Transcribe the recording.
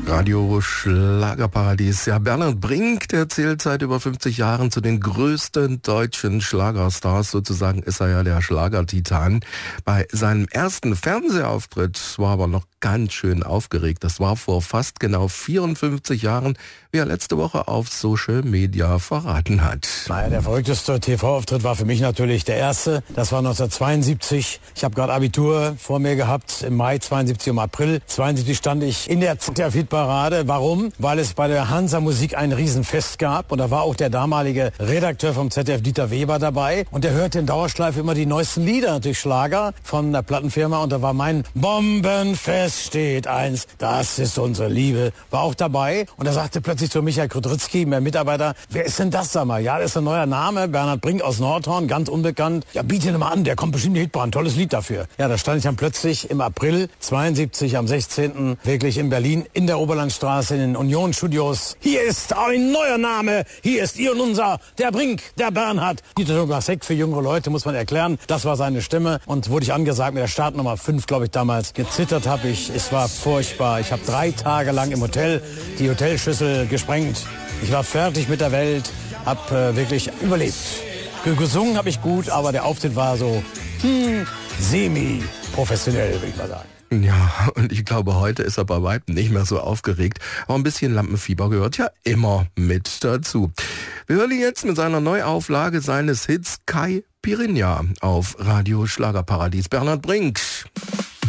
Radio Schlagerparadies. Ja, Bernhard Brink, der zählt seit über 50 Jahren zu den größten deutschen Schlagerstars. Sozusagen ist er ja der Schlagertitan. Bei seinem ersten Fernsehauftritt war aber noch ganz schön aufgeregt. Das war vor fast genau 54 Jahren, wie er letzte Woche auf Social Media verraten hat. Naja, der verrückteste TV-Auftritt war für mich natürlich der erste. Das war 1972. Ich habe gerade Abitur vor mir gehabt, im Mai 72, im April 72 stand ich in der ZDF-Hitparade. Warum? Weil es bei der Hansa Musik ein Riesenfest gab und da war auch der damalige Redakteur vom ZDF, Dieter Weber, dabei und der hörte in Dauerschleife immer die neuesten Lieder, natürlich Schlager von der Plattenfirma und da war mein Bombenfest steht eins, das ist unsere Liebe, war auch dabei und er sagte plötzlich zu Michael Kudrytzky, mein Mitarbeiter, wer ist denn das, sag mal? Ja, das ist ein neuer Name, Bernhard Brink aus Nordhorn, ganz unbekannt. Ja, biete ihn mal an, der kommt bestimmt in die Hitparade, ein tolles Lied dafür. Ja, da stand ich dann plötzlich im April 72 am 16. wirklich in Berlin in der Oberlandstraße in den Union Studios. Hier ist ein neuer Name, hier ist ihr und unser, der Brink, der Bernhard. Dieter Thomas Heck für jüngere Leute, muss man erklären. Das war seine Stimme und wurde ich angesagt mit der Startnummer 5, glaube ich, damals. Gezittert habe ich, es war furchtbar. Ich habe 3 Tage lang im Hotel die Hotelschüssel gesprengt. Ich war fertig mit der Welt, habe wirklich überlebt. Gesungen habe ich gut, aber der Auftritt war so semi-professionell, würde ich mal sagen. Ja, und ich glaube, heute ist er bei weitem nicht mehr so aufgeregt. Aber ein bisschen Lampenfieber gehört ja immer mit dazu. Wir hören ihn jetzt mit seiner Neuauflage seines Hits Kai Pirinha auf Radio Schlagerparadies. Bernhard Brink.